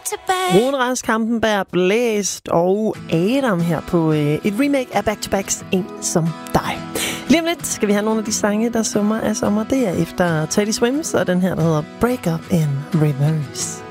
Rune Rask Kampenberg Blæst og Adam her på et remake af Back to Backs En som dig. Lige om lidt skal vi have nogle af de sange, der summer af sommer. Det er efter Teddy Swims og den her, der hedder Break Up in Reverse.